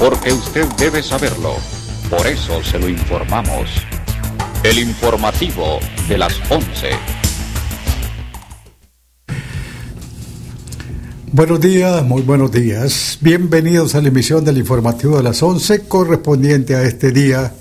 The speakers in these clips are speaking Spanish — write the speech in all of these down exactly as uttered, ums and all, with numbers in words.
porque usted debe saberlo. Por eso se lo informamos. El informativo de las once. Buenos días, muy buenos días. Bienvenidos a la emisión del informativo de las once, correspondiente a este día,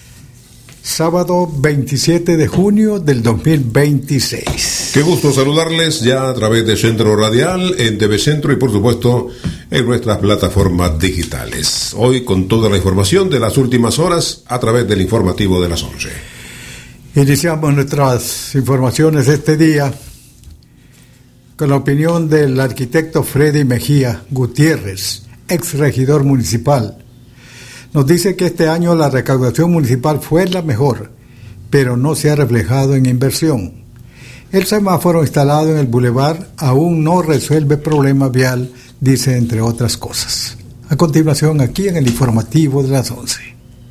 sábado veintisiete de junio del dos mil veintiséis. Qué gusto saludarles ya a través de Centro Radial, en T V Centro y por supuesto en nuestras plataformas digitales. Hoy con toda la información de las últimas horas a través del informativo de las once. Iniciamos nuestras informaciones de este día con la opinión del arquitecto Freddy Mejía Gutiérrez, ex regidor municipal. Nos dice que este año la recaudación municipal fue la mejor, pero no se ha reflejado en inversión. El semáforo instalado en el bulevar aún no resuelve problema vial, dice, entre otras cosas. A continuación, aquí en el informativo de las once.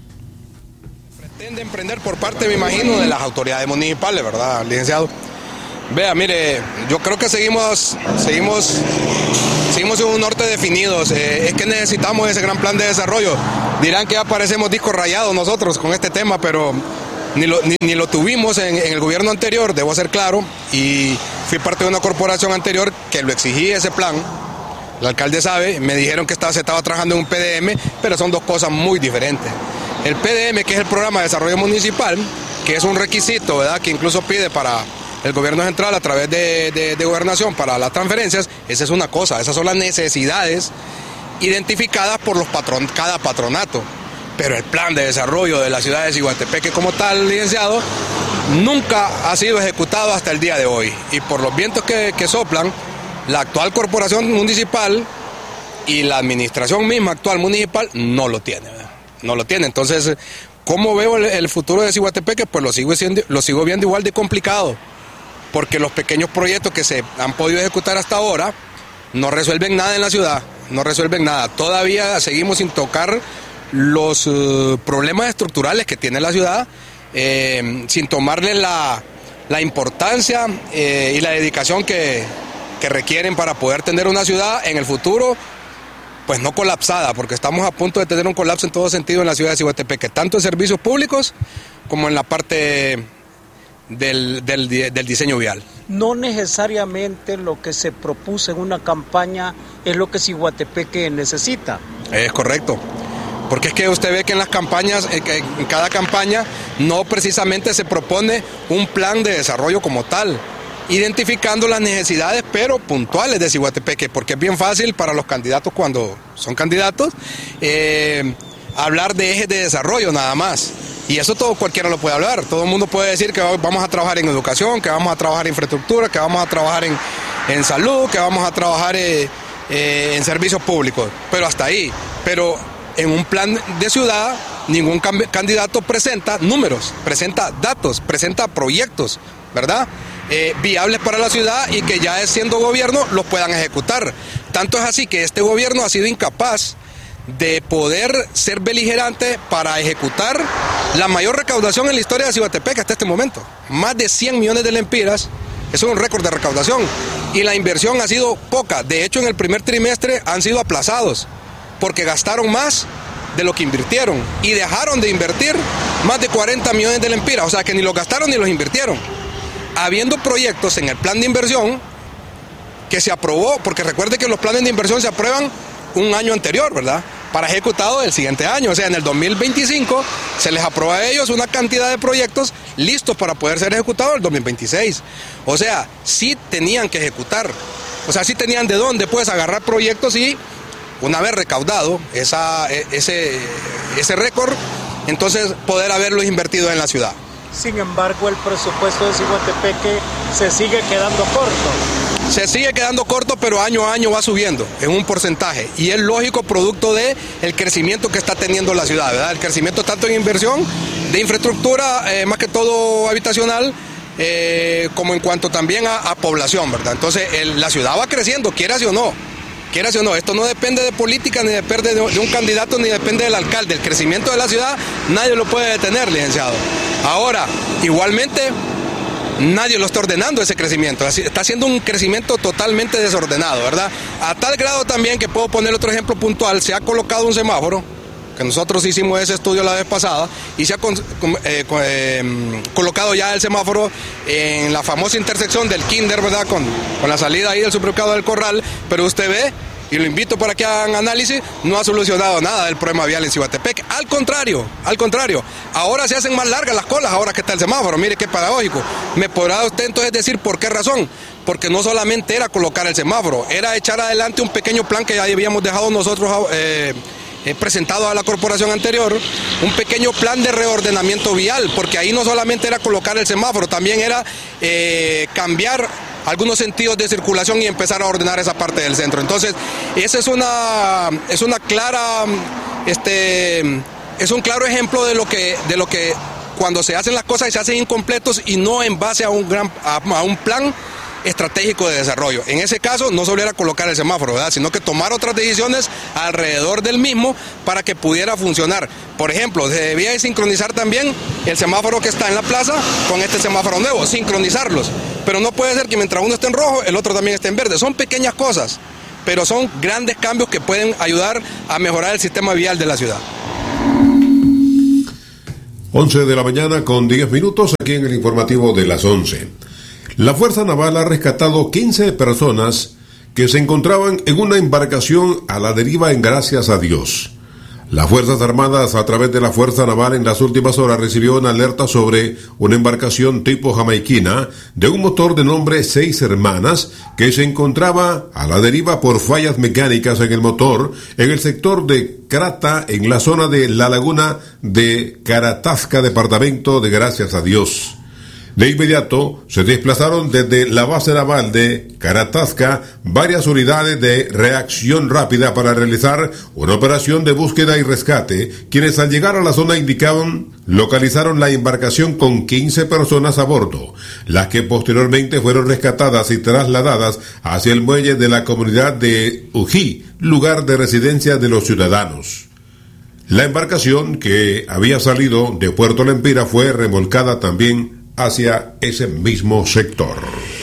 Pretende emprender por parte, me imagino, de las autoridades municipales, ¿verdad, licenciado? Vea, mire, yo creo que seguimos, seguimos, seguimos en un norte definidos. Eh, es que necesitamos ese gran plan de desarrollo. Dirán que ya parecemos discos rayados nosotros con este tema, pero ni lo, ni, ni lo tuvimos en, en el gobierno anterior, debo ser claro, y fui parte de una corporación anterior que lo exigía ese plan. El alcalde sabe, me dijeron que estaba, se estaba trabajando en un P D M, pero son dos cosas muy diferentes. El P D M, que es el Programa de Desarrollo Municipal, que es un requisito, ¿verdad?, que incluso pide para el gobierno central a través de, de, de gobernación para las transferencias, esa es una cosa, esas son las necesidades identificadas por los patron, cada patronato. Pero el plan de desarrollo de la ciudad de Ciguatepeque como tal, licenciado, nunca ha sido ejecutado hasta el día de hoy. Y por los vientos que, que soplan, la actual corporación municipal y la administración misma actual municipal no lo tiene, ¿verdad? No lo tiene. Entonces, ¿cómo veo el, el futuro de Ciguatepeque? Pues lo sigo, siendo, lo sigo viendo igual de complicado, porque los pequeños proyectos que se han podido ejecutar hasta ahora no resuelven nada en la ciudad, no resuelven nada. Todavía seguimos sin tocar los uh, problemas estructurales que tiene la ciudad, eh, sin tomarle la, la importancia eh, y la dedicación que, que requieren para poder tener una ciudad en el futuro, pues no colapsada, porque estamos a punto de tener un colapso en todo sentido en la ciudad de Ciguatepeque, tanto en servicios públicos como en la parte Del, del, del diseño vial. No necesariamente lo que se propuso en una campaña es lo que Ciguatepeque necesita. Es correcto, porque es que usted ve que en las campañas, en cada campaña, no precisamente se propone un plan de desarrollo como tal, identificando las necesidades pero puntuales de Ciguatepeque, porque es bien fácil para los candidatos cuando son candidatos eh, hablar de ejes de desarrollo nada más. Y eso todo cualquiera lo puede hablar, todo el mundo puede decir que vamos a trabajar en educación, que vamos a trabajar en infraestructura, que vamos a trabajar en, en salud, que vamos a trabajar eh, eh, en servicios públicos, pero hasta ahí. Pero en un plan de ciudad ningún candidato presenta números, presenta datos, presenta proyectos, ¿verdad? Eh, viables para la ciudad y que ya siendo gobierno los puedan ejecutar. Tanto es así que este gobierno ha sido incapaz de poder ser beligerante para ejecutar la mayor recaudación en la historia de Ciguatepeque hasta este momento. Más de cien millones de lempiras, eso es un récord de recaudación. Y la inversión ha sido poca. De hecho, en el primer trimestre han sido aplazados, porque gastaron más de lo que invirtieron. Y dejaron de invertir más de cuarenta millones de lempiras. O sea, que ni los gastaron ni los invirtieron. Habiendo proyectos en el plan de inversión que se aprobó, porque recuerde que los planes de inversión se aprueban un año anterior, ¿verdad?, para ejecutado el siguiente año. O sea, en el dos mil veinticinco se les aprueba a ellos una cantidad de proyectos listos para poder ser ejecutados en el dos mil veintiséis. O sea, sí tenían que ejecutar. O sea, sí tenían de dónde pues agarrar proyectos y una vez recaudado esa, ese, ese récord, entonces poder haberlos invertido en la ciudad. Sin embargo, el presupuesto de Ciguatepeque se sigue quedando corto. Se sigue quedando corto, pero año a año va subiendo en un porcentaje. Y es lógico producto del crecimiento que está teniendo la ciudad, ¿verdad? El crecimiento tanto en inversión, de infraestructura, eh, más que todo habitacional, eh, como en cuanto también a, a población, ¿verdad? Entonces, el, la ciudad va creciendo, quieras o no. Quieras o no, esto no depende de política, ni depende de, de un candidato, ni depende del alcalde. El crecimiento de la ciudad nadie lo puede detener, licenciado. Ahora, igualmente, nadie lo está ordenando ese crecimiento. Está haciendo un crecimiento totalmente desordenado, ¿verdad? A tal grado también que puedo poner otro ejemplo puntual. Se ha colocado un semáforo que nosotros hicimos ese estudio la vez pasada, y se ha con, eh, eh, colocado ya el semáforo en la famosa intersección del Kinder, ¿verdad? Con, con la salida ahí del supermercado del Corral, pero usted ve, y lo invito para que hagan análisis, no ha solucionado nada del problema vial en Cihuatepec. Al contrario, al contrario, ahora se hacen más largas las colas, ahora que está el semáforo. Mire qué paradójico. ¿Me podrá usted entonces decir por qué razón? Porque no solamente era colocar el semáforo, era echar adelante un pequeño plan que ya habíamos dejado nosotros eh, eh, presentado a la corporación anterior, un pequeño plan de reordenamiento vial, porque ahí no solamente era colocar el semáforo, también era eh, cambiar algunos sentidos de circulación y empezar a ordenar esa parte del centro. Entonces, esa es una, es una clara, este, es un claro ejemplo de lo que, de lo que cuando se hacen las cosas y se hacen incompletos y no en base a un gran, a, a un plan estratégico de desarrollo. En ese caso no solo era colocar el semáforo, ¿verdad?, sino que tomar otras decisiones alrededor del mismo para que pudiera funcionar. Por ejemplo, se debía de sincronizar también el semáforo que está en la plaza con este semáforo nuevo, sincronizarlos. Pero no puede ser que mientras uno esté en rojo, el otro también esté en verde. Son pequeñas cosas, pero son grandes cambios que pueden ayudar a mejorar el sistema vial de la ciudad. once de la mañana con diez minutos aquí en el informativo de las once. La Fuerza Naval ha rescatado quince personas que se encontraban en una embarcación a la deriva en Gracias a Dios. Las Fuerzas Armadas, a través de la Fuerza Naval, en las últimas horas recibió una alerta sobre una embarcación tipo jamaiquina de un motor de nombre Seis Hermanas que se encontraba a la deriva por fallas mecánicas en el motor en el sector de Crata, en la zona de la laguna de Caratasca, departamento de Gracias a Dios. De inmediato se desplazaron desde la base naval de Caratasca varias unidades de reacción rápida para realizar una operación de búsqueda y rescate, quienes al llegar a la zona indicaban localizaron la embarcación con quince personas a bordo, las que posteriormente fueron rescatadas y trasladadas hacia el muelle de la comunidad de Ují, lugar de residencia de los ciudadanos. La embarcación, que había salido de Puerto Lempira, fue remolcada también hacia ese mismo sector.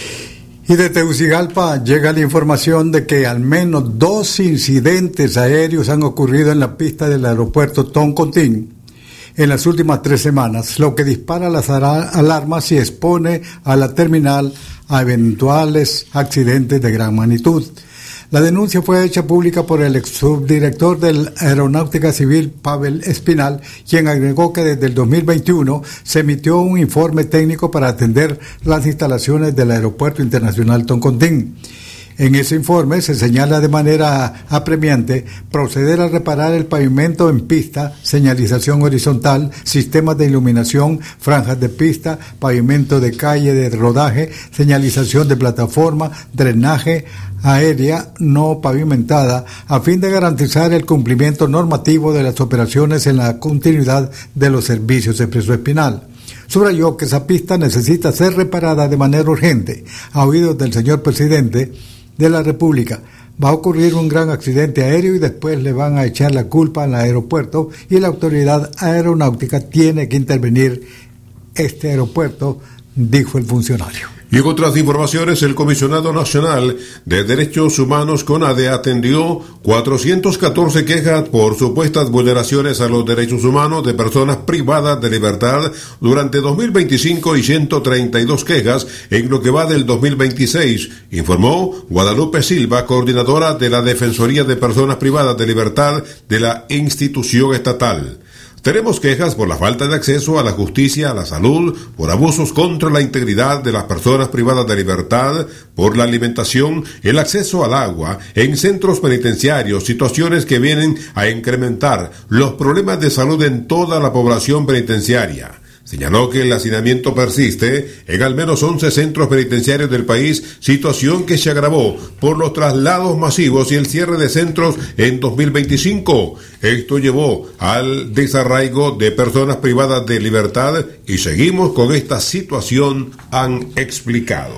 Y de Tegucigalpa llega la información de que al menos dos incidentes aéreos han ocurrido en la pista del aeropuerto Toncontín en las últimas tres semanas, lo que dispara las alarmas y expone a la terminal a eventuales accidentes de gran magnitud. La denuncia fue hecha pública por el ex subdirector de la Aeronáutica Civil, Pavel Espinal, quien agregó que desde el dos mil veintiuno se emitió un informe técnico para atender las instalaciones del Aeropuerto Internacional Toncontín. En ese informe se señala de manera apremiante proceder a reparar el pavimento en pista, señalización horizontal, sistemas de iluminación, franjas de pista, pavimento de calle de rodaje, señalización de plataforma, drenaje aérea no pavimentada, a fin de garantizar el cumplimiento normativo de las operaciones en la continuidad de los servicios de Expreso Espinal. Subrayó que esa pista necesita ser reparada de manera urgente. A oídos del señor presidente de la República, va a ocurrir un gran accidente aéreo y después le van a echar la culpa al aeropuerto y la autoridad aeronáutica tiene que intervenir este aeropuerto, dijo el funcionario. Y en otras informaciones, el Comisionado Nacional de Derechos Humanos, CONADE, atendió cuatrocientas catorce quejas por supuestas vulneraciones a los derechos humanos de personas privadas de libertad durante dos mil veinticinco y ciento treinta y dos quejas en lo que va del dos mil veintiséis, informó Guadalupe Silva, coordinadora de la Defensoría de Personas Privadas de Libertad de la institución estatal. Tenemos quejas por la falta de acceso a la justicia, a la salud, por abusos contra la integridad de las personas privadas de libertad, por la alimentación, el acceso al agua, en centros penitenciarios, situaciones que vienen a incrementar los problemas de salud en toda la población penitenciaria. Señaló que el hacinamiento persiste en al menos once centros penitenciarios del país, situación que se agravó por los traslados masivos y el cierre de centros en dos mil veinticinco. Esto llevó al desarraigo de personas privadas de libertad y seguimos con esta situación, han explicado.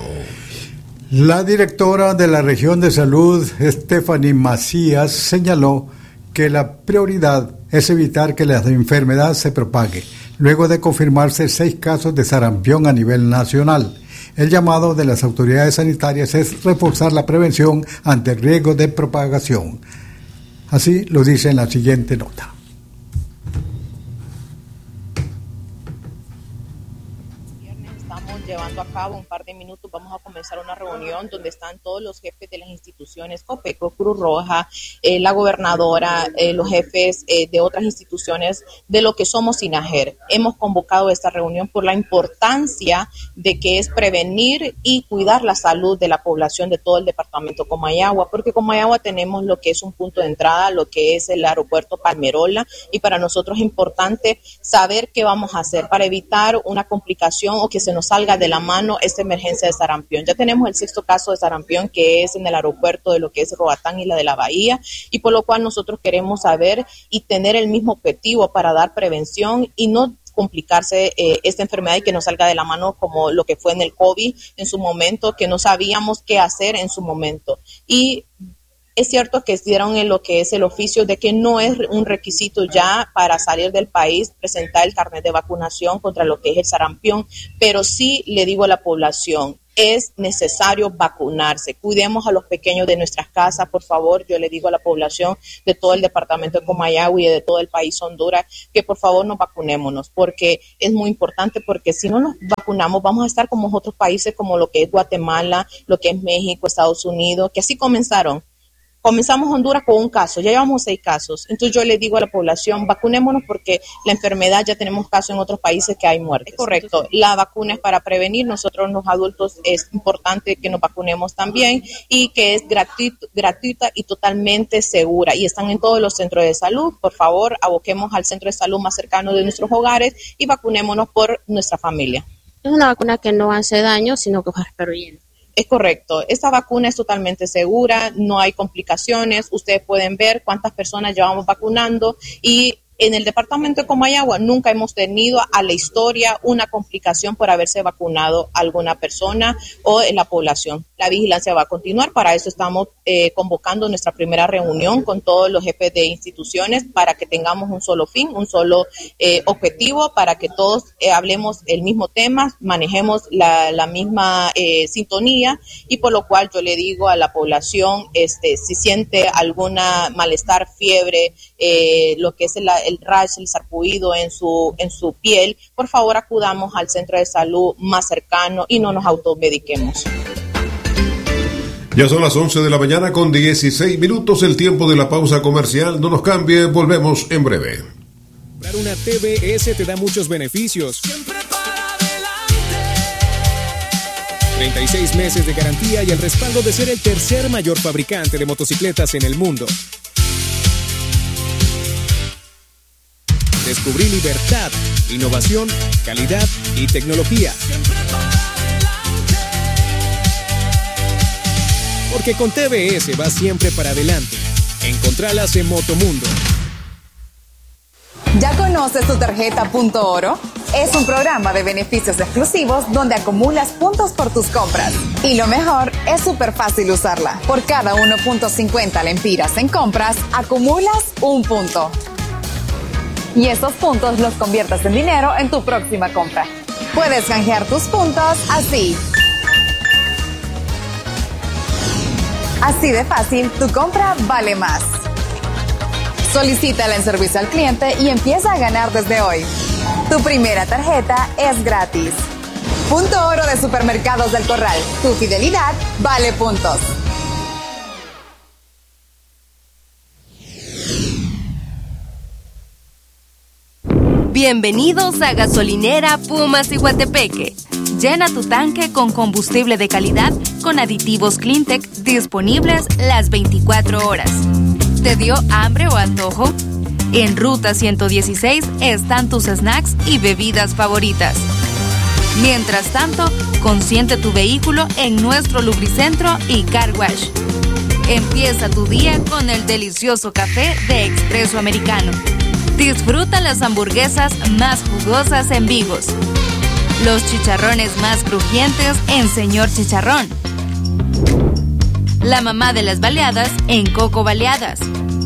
La directora de la región de salud, Stephanie Macías, señaló que la prioridad es evitar que la enfermedad se propague, luego de confirmarse seis casos de sarampión a nivel nacional. El llamado de las autoridades sanitarias es reforzar la prevención ante el riesgo de propagación. Así lo dice en la siguiente nota. llevando a cabo un par de minutos. Vamos a comenzar una reunión donde están todos los jefes de las instituciones, COPECO, Cruz Roja, eh, la gobernadora, eh, los jefes eh, de otras instituciones de lo que somos SINAJER. Hemos convocado esta reunión por la importancia de que es prevenir y cuidar la salud de la población de todo el departamento de Comayagua, porque Comayagua tenemos lo que es un punto de entrada, lo que es el aeropuerto Palmerola, y para nosotros es importante saber qué vamos a hacer para evitar una complicación o que se nos salga de la mano esta emergencia de sarampión. Ya tenemos el sexto caso de sarampión, que es en el aeropuerto de lo que es Roatán y la de la Bahía, y por lo cual nosotros queremos saber y tener el mismo objetivo para dar prevención y no complicarse eh, esta enfermedad y que nos salga de la mano como lo que fue en el COVID en su momento, que no sabíamos qué hacer en su momento. Y es cierto que dieron en lo que es el oficio de que no es un requisito ya para salir del país presentar el carnet de vacunación contra lo que es el sarampión, pero sí le digo a la población, es necesario vacunarse. Cuidemos a los pequeños de nuestras casas, por favor. Yo le digo a la población de todo el departamento de Comayagua y de todo el país Honduras que por favor nos vacunémonos, porque es muy importante, porque si no nos vacunamos vamos a estar como otros países como lo que es Guatemala, lo que es México, Estados Unidos, que así comenzaron. Comenzamos Honduras con un caso, ya llevamos seis casos. Entonces yo le digo a la población, vacunémonos porque la enfermedad ya tenemos casos en otros países que hay muertes. Es correcto, la vacuna es para prevenir. Nosotros los adultos es importante que nos vacunemos también y que es gratuito, gratuita y totalmente segura. Y están en todos los centros de salud. Por favor, aboquemos al centro de salud más cercano de nuestros hogares y vacunémonos por nuestra familia. Es una vacuna que no hace daño, sino que va a estar bien. Es correcto, esta vacuna es totalmente segura, no hay complicaciones, ustedes pueden ver cuántas personas llevamos vacunando y en el departamento de Comayagua nunca hemos tenido a la historia una complicación por haberse vacunado alguna persona o en la población. La vigilancia va a continuar, para eso estamos eh, convocando nuestra primera reunión con todos los jefes de instituciones para que tengamos un solo fin, un solo eh, objetivo, para que todos eh, hablemos el mismo tema, manejemos la, la misma eh, sintonía y por lo cual yo le digo a la población, este, si siente alguna malestar, fiebre, eh, lo que es el el rash, el sarpullido en su en su piel, por favor acudamos al centro de salud más cercano y no nos automediquemos. Ya son las once de la mañana con dieciséis minutos, el tiempo de la pausa comercial. No nos cambie, volvemos en breve. Comprar una T V S te da muchos beneficios. Siempre para adelante. treinta y seis meses de garantía y el respaldo de ser el tercer mayor fabricante de motocicletas en el mundo. Descubrí libertad, innovación, calidad y tecnología. Porque con T V S vas siempre para adelante. Encontralas en Motomundo. ¿Ya conoces tu tarjeta Punto Oro? Es un programa de beneficios exclusivos donde acumulas puntos por tus compras. Y lo mejor, es súper fácil usarla. Por cada uno punto cincuenta lempiras en compras, acumulas un punto. Y esos puntos los conviertes en dinero en tu próxima compra. Puedes canjear tus puntos así. Así de fácil, tu compra vale más. Solicítala en servicio al cliente y empieza a ganar desde hoy. Tu primera tarjeta es gratis. Punto Oro de Supermercados del Corral. Tu fidelidad vale puntos. Bienvenidos a Gasolinera Pumas Iguatepeque. Llena tu tanque con combustible de calidad con aditivos Cleantech disponibles las veinticuatro horas. ¿Te dio hambre o antojo? En Ruta ciento dieciséis están tus snacks y bebidas favoritas. Mientras tanto, consiente tu vehículo en nuestro lubricentro y car wash. Empieza tu día con el delicioso café de Expreso Americano. Disfruta las hamburguesas más jugosas en Vigos. Los chicharrones más crujientes en Señor Chicharrón. La mamá de las baleadas en Coco Baleadas.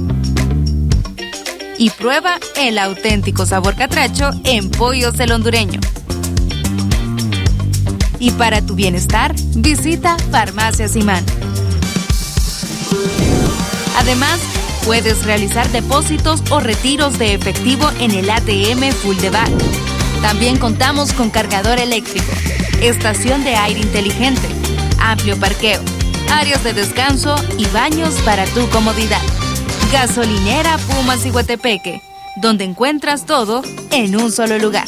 Y prueba el auténtico sabor catracho en Pollos el Hondureño. Y para tu bienestar, visita Farmacia Simán. Además, puedes realizar depósitos o retiros de efectivo en el A T M Full de Back. También contamos con cargador eléctrico. estación de aire inteligente, amplio parqueo, áreas de descanso y baños para tu comodidad. Gasolinera Puma Ciguatepeque, donde encuentras todo en un solo lugar.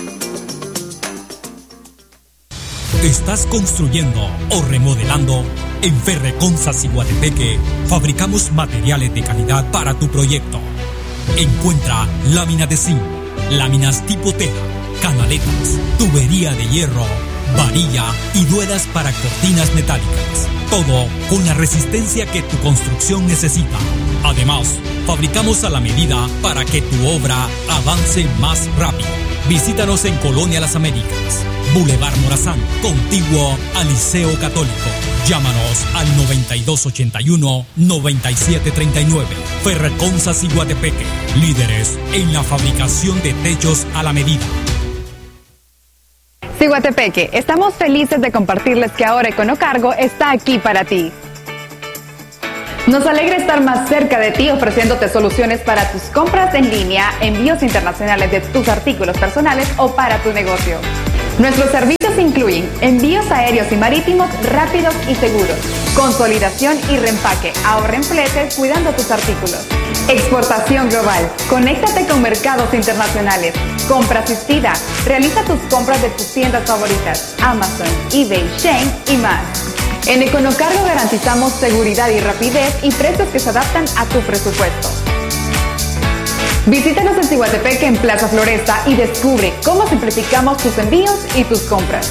¿Estás construyendo o remodelando? En Ferreconsa Ciguatepeque fabricamos materiales de calidad para tu proyecto. Encuentra láminas de zinc, láminas tipo teja, canaletas, tubería de hierro, varilla y duelas para cortinas metálicas. Todo con la resistencia que tu construcción necesita. Además, fabricamos a la medida para que tu obra avance más rápido. Visítanos en Colonia Las Américas, Boulevard Morazán, contiguo al Liceo Católico. Llámanos al noventa y dos ochenta y uno, noventa y siete treinta y nueve. Ferreconsa Ciguatepeque, líderes en la fabricación de techos a la medida. Ciguatepeque, estamos felices de compartirles que ahora Econocargo está aquí para ti. Nos alegra estar más cerca de ti ofreciéndote soluciones para tus compras en línea, envíos internacionales de tus artículos personales o para tu negocio. Nuestros servicios incluyen envíos aéreos y marítimos rápidos y seguros, consolidación y reempaque, ahorra en fletes cuidando tus artículos. Exportación global, conéctate con mercados internacionales, compra asistida, realiza tus compras de tus tiendas favoritas, Amazon, eBay, Shein y más. En Econocargo garantizamos seguridad y rapidez y precios que se adaptan a tu presupuesto. Visítanos en Ciguatepeque en Plaza Floresta y descubre cómo simplificamos tus envíos y tus compras.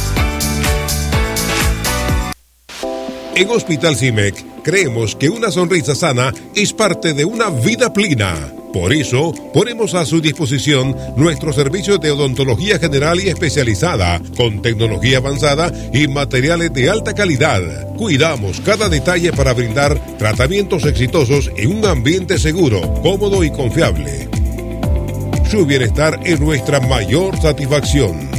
En Hospital CIMEC creemos que una sonrisa sana es parte de una vida plena. Por eso, ponemos a su disposición nuestros servicios de odontología general y especializada, con tecnología avanzada y materiales de alta calidad. Cuidamos cada detalle para brindar tratamientos exitosos en un ambiente seguro, cómodo y confiable. Su bienestar es nuestra mayor satisfacción.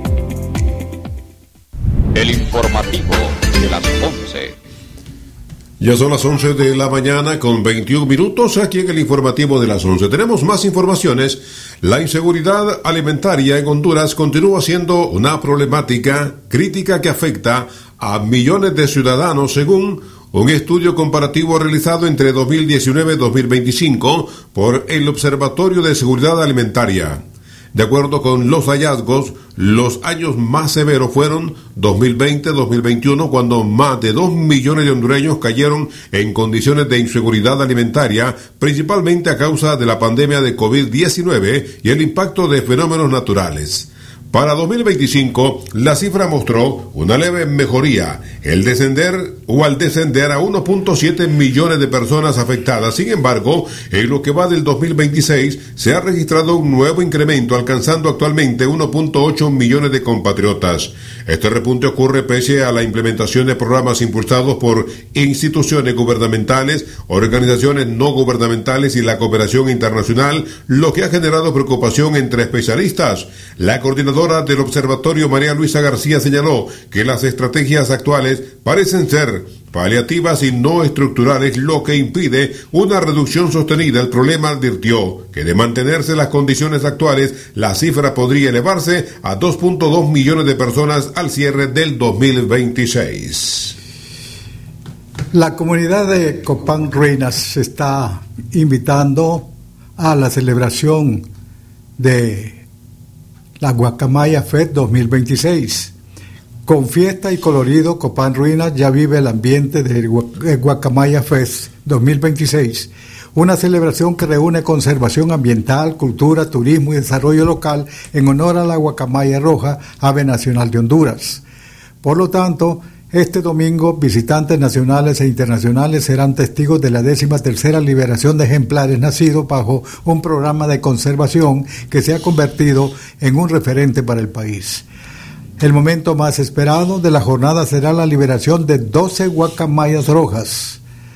El informativo de las once. Ya son las once de la mañana con veintiún minutos aquí en el informativo de las once. Tenemos más informaciones. La inseguridad alimentaria en Honduras continúa siendo una problemática crítica que afecta a millones de ciudadanos según un estudio comparativo realizado entre dos mil diecinueve y dos mil veinticinco por el Observatorio de Seguridad Alimentaria. De acuerdo con los hallazgos, los años más severos fueron dos mil veinte a dos mil veintiuno, cuando más de dos millones de hondureños cayeron en condiciones de inseguridad alimentaria, principalmente a causa de la pandemia de COVID diecinueve y el impacto de fenómenos naturales. Para dos mil veinticinco, la cifra mostró una leve mejoría, el descender o al descender a uno punto siete millones de personas afectadas. Sin embargo, en lo que va del dos mil veintiséis, se ha registrado un nuevo incremento, alcanzando actualmente uno punto ocho millones de compatriotas. Este repunte ocurre pese a la implementación de programas impulsados por instituciones gubernamentales, organizaciones no gubernamentales y la cooperación internacional, lo que ha generado preocupación entre especialistas. La coordinadora del Observatorio, María Luisa García, señaló que las estrategias actuales parecen ser paliativas y no estructurales, lo que impide una reducción sostenida. El problema advirtió que de mantenerse las condiciones actuales, la cifra podría elevarse a dos punto dos millones de personas al cierre del dos mil veintiséis. La comunidad de Copán Ruinas se está invitando a la celebración de la Guacamaya Fest dos mil veintiséis. Con fiesta y colorido, Copán Ruinas ya vive el ambiente del Guacamaya Fest dos mil veintiséis, una celebración que reúne conservación ambiental, cultura, turismo y desarrollo local en honor a la guacamaya roja, ave nacional de Honduras. Por lo tanto, este domingo, visitantes nacionales e internacionales serán testigos de la décima tercera liberación de ejemplares nacidos bajo un programa de conservación que se ha convertido en un referente para el país. El momento más esperado de la jornada será la liberación de doce guacamayas rojas,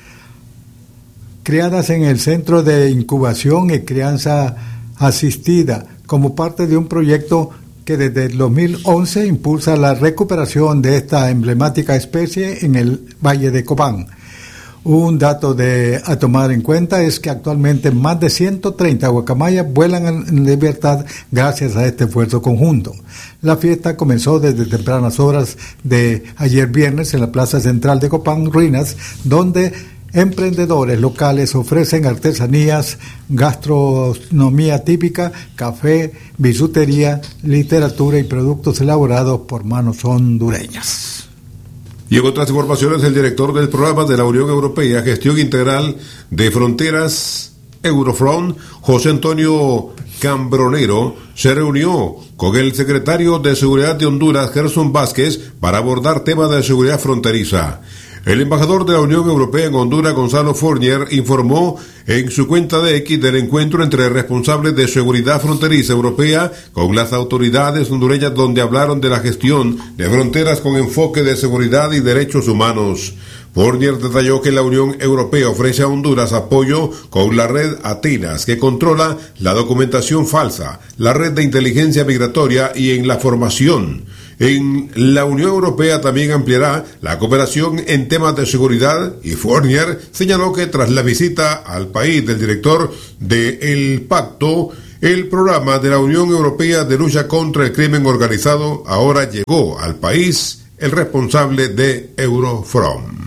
criadas en el Centro de Incubación y Crianza Asistida, como parte de un proyecto que desde el dos mil once impulsa la recuperación de esta emblemática especie en el Valle de Copán. Un dato de, a tomar en cuenta es que actualmente más de ciento treinta guacamayas vuelan en libertad gracias a este esfuerzo conjunto. La fiesta comenzó desde tempranas horas de ayer viernes en la plaza central de Copán, Ruinas, donde emprendedores locales ofrecen artesanías, gastronomía típica, café, bisutería, literatura y productos elaborados por manos hondureñas. Y en otras informaciones, el director del programa de la Unión Europea Gestión Integral de Fronteras, Eurofront, José Antonio Cambronero, se reunió con el secretario de Seguridad de Honduras, Gerson Vázquez, para abordar temas de seguridad fronteriza. El embajador de la Unión Europea en Honduras, Gonzalo Fournier, informó en su cuenta de X del encuentro entre responsables de seguridad fronteriza europea con las autoridades hondureñas, donde hablaron de la gestión de fronteras con enfoque de seguridad y derechos humanos. Fournier detalló que la Unión Europea ofrece a Honduras apoyo con la red Atenas, que controla la documentación falsa, la red de inteligencia migratoria y en la formación. En la Unión Europea también ampliará la cooperación en temas de seguridad, y Fournier señaló que tras la visita al país del director del Pacto, el programa de la Unión Europea de lucha contra el crimen organizado, ahora llegó al país el responsable de Eurofront.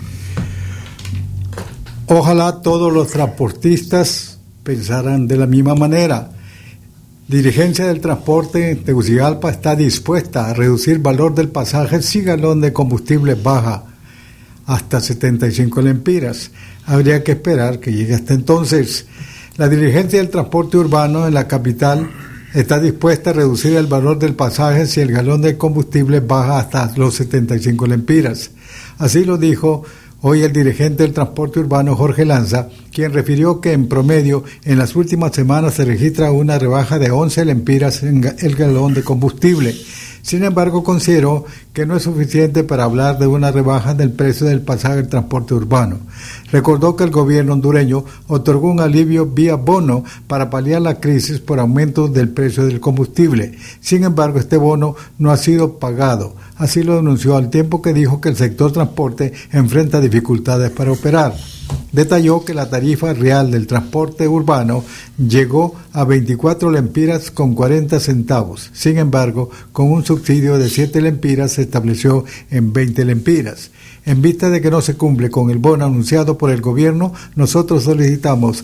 Ojalá todos los transportistas pensaran de la misma manera. Dirigencia del Transporte en Tegucigalpa está dispuesta a reducir el valor del pasaje si galón de combustible baja hasta setenta y cinco lempiras. Habría que esperar que llegue hasta entonces. La dirigencia del transporte urbano en la capital está dispuesta a reducir el valor del pasaje si el galón de combustible baja hasta los setenta y cinco lempiras. Así lo dijo hoy el dirigente del transporte urbano, Jorge Lanza, quien refirió que en promedio en las últimas semanas se registra una rebaja de once lempiras en el galón de combustible. Sin embargo, consideró que no es suficiente para hablar de una rebaja del precio del pasaje del transporte urbano. Recordó que el gobierno hondureño otorgó un alivio vía bono para paliar la crisis por aumento del precio del combustible. Sin embargo, este bono no ha sido pagado. Así lo denunció al tiempo que dijo que el sector transporte enfrenta dificultades para operar. Detalló que la tarifa real del transporte urbano llegó a veinticuatro lempiras con cuarenta centavos. Sin embargo, con un subsidio de siete lempiras se estableció en veinte lempiras. En vista de que no se cumple con el bono anunciado por el gobierno, nosotros solicitamos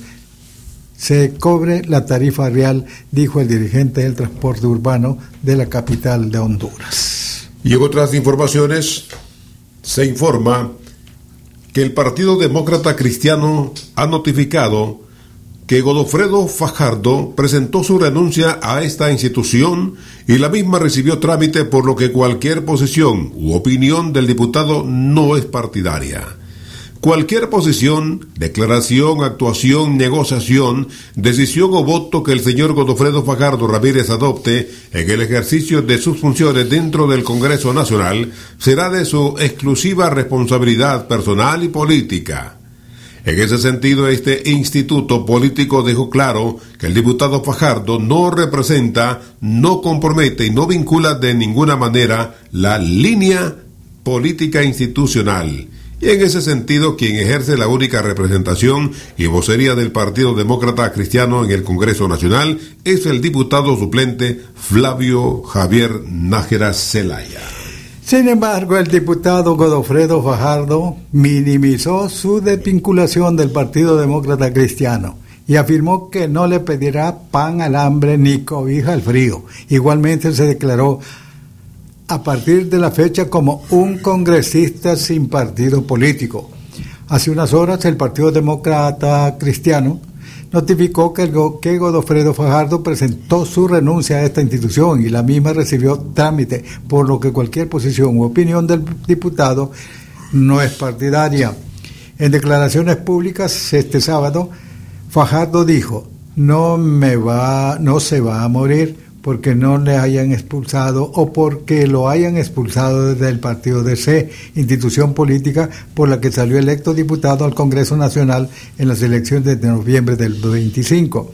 se cobre la tarifa real, dijo el dirigente del transporte urbano de la capital de Honduras. Y en otras informaciones, se informa que el Partido Demócrata Cristiano ha notificado que Godofredo Fajardo presentó su renuncia a esta institución y la misma recibió trámite, por lo que cualquier posición u opinión del diputado no es partidaria. Cualquier posición, declaración, actuación, negociación, decisión o voto que el señor Godofredo Fajardo Ramírez adopte en el ejercicio de sus funciones dentro del Congreso Nacional será de su exclusiva responsabilidad personal y política. En ese sentido, este instituto político dejó claro que el diputado Fajardo no representa, no compromete y no vincula de ninguna manera la línea política institucional. Y en ese sentido, quien ejerce la única representación y vocería del Partido Demócrata Cristiano en el Congreso Nacional es el diputado suplente Flavio Javier Nájera Zelaya. Sin embargo, el diputado Godofredo Fajardo minimizó su desvinculación del Partido Demócrata Cristiano y afirmó que no le pedirá pan al hambre ni cobija al frío. Igualmente se declaró a partir de la fecha como un congresista sin partido político. Hace unas horas el Partido Demócrata Cristiano notificó que, el, que Godofredo Fajardo presentó su renuncia a esta institución y la misma recibió trámite, por lo que cualquier posición u opinión del diputado no es partidaria. En declaraciones públicas este sábado, Fajardo dijo: no me va, no se va a morir porque no le hayan expulsado o porque lo hayan expulsado desde el partido D C, institución política por la que salió electo diputado al Congreso Nacional en las elecciones de noviembre del veinticinco.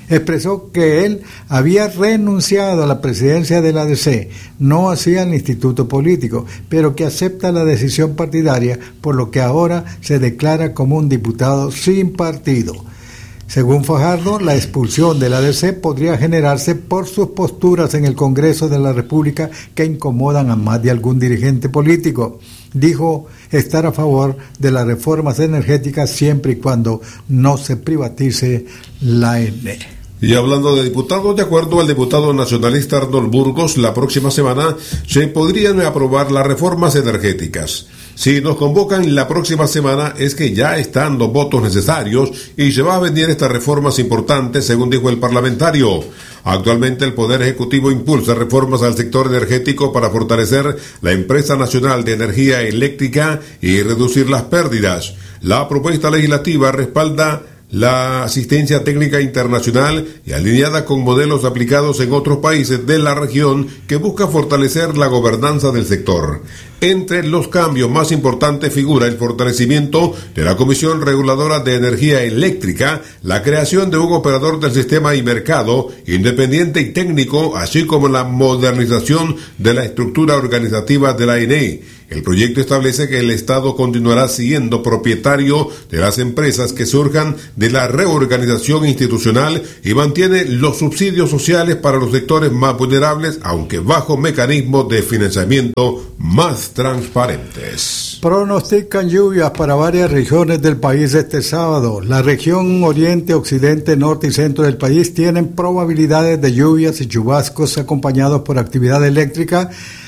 Expresó que él había renunciado a la presidencia de la A D C, no hacia el instituto político, pero que acepta la decisión partidaria, por lo que ahora se declara como un diputado sin partido. Según Fajardo, la expulsión de la A D C podría generarse por sus posturas en el Congreso de la República que incomodan a más de algún dirigente político. Dijo estar a favor de las reformas energéticas siempre y cuando no se privatice la E N E. Y hablando de diputados, de acuerdo al diputado nacionalista Arnold Burgos, la próxima semana se podrían aprobar las reformas energéticas. Si nos convocan la próxima semana es que ya están los votos necesarios y se va a venir estas reformas importantes, según dijo el parlamentario. Actualmente el Poder Ejecutivo impulsa reformas al sector energético para fortalecer la empresa nacional de energía eléctrica y reducir las pérdidas. La propuesta legislativa respalda la asistencia técnica internacional y alineada con modelos aplicados en otros países de la región que busca fortalecer la gobernanza del sector. Entre los cambios más importantes figura el fortalecimiento de la Comisión Reguladora de Energía Eléctrica, la creación de un operador del sistema y mercado independiente y técnico, así como la modernización de la estructura organizativa de la E N E. El proyecto establece que el Estado continuará siendo propietario de las empresas que surjan de la reorganización institucional y mantiene los subsidios sociales para los sectores más vulnerables, aunque bajo mecanismos de financiamiento más transparentes. Pronostican lluvias para varias regiones del país este sábado. La región oriente, occidente, norte y centro del país tienen probabilidades de lluvias y chubascos acompañados por actividad eléctrica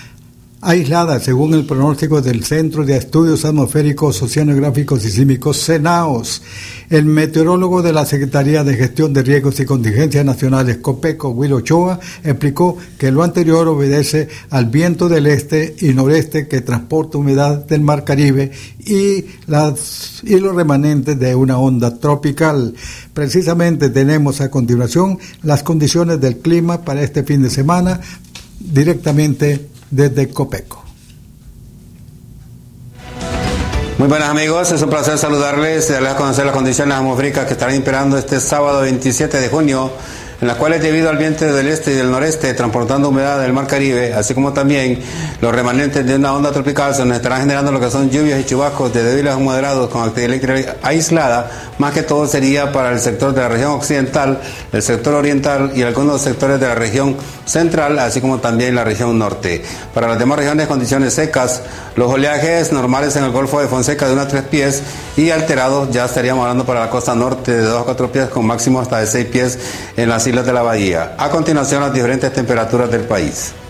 aislada, según el pronóstico del Centro de Estudios Atmosféricos, Oceanográficos y Sísmicos, CENAOS. El meteorólogo de la Secretaría de Gestión de Riesgos y Contingencias Nacionales, COPECO, Will Ochoa, explicó que lo anterior obedece al viento del este y noreste que transporta humedad del Mar Caribe y, las, y los remanentes de una onda tropical. Precisamente tenemos a continuación las condiciones del clima para este fin de semana directamente desde Copeco. Muy buenas amigos, es un placer saludarles y darles a conocer las condiciones atmosféricas que estarán imperando este sábado veintisiete de junio, en las cuales debido al viento del este y del noreste transportando humedad del Mar Caribe, así como también los remanentes de una onda tropical, se nos estarán generando lo que son lluvias y chubascos de débiles a moderados con actividad eléctrica aislada. Más que todo sería para el sector de la región occidental, el sector oriental y algunos sectores de la región central, así como también la región norte. Para las demás regiones, condiciones secas, los oleajes normales en el Golfo de Fonseca de uno a tres pies y alterados ya estaríamos hablando para la costa norte de dos a cuatro pies con máximo hasta de seis pies en las islas de la bahía. A continuación, las diferentes temperaturas del país.